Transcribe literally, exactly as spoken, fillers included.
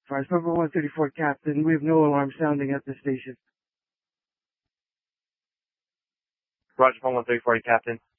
Fires Papa one thirty-four, Captain. We have no alarm sounding at the station. Roger, one thirty-four, Captain.